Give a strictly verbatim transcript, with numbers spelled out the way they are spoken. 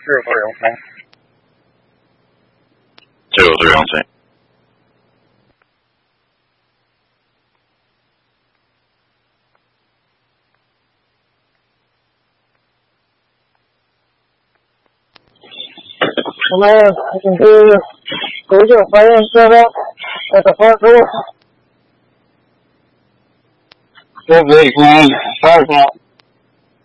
zero three on scene. Zero three on scene. Command, I can do visual fan set up at the front door. seven eight one, fire's out.